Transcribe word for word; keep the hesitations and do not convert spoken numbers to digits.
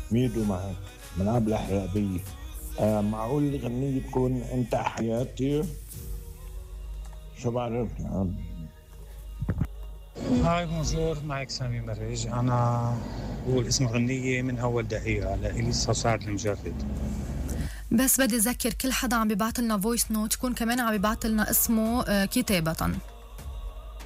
ميدو معك من قبل حلبية. آه معقول الغنية تكون انت حياتي؟ شو بعرف يعني. هاي بونجور، معك سامي مريج. أنا بقول اسم غنية من أول دقيقة لإليسا سعد المجرد. بس بدي أذكر كل حدا عم بيبعت لنا فويس نوت يكون كمان عم بيبعت لنا اسمه آه، كتابة.